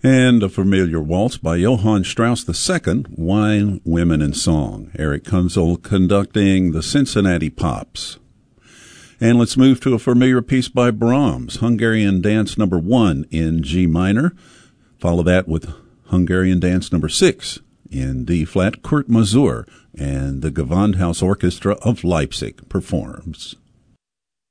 And a familiar waltz by Johann Strauss II, Wine, Women, and Song. Eric Kunzel conducting the Cincinnati Pops. And let's move to a familiar piece by Brahms, Hungarian Dance No. 1 in G minor. Follow that with Hungarian Dance No. 6 in D-flat, Kurt Masur and the Gewandhaus Orchestra of Leipzig performs.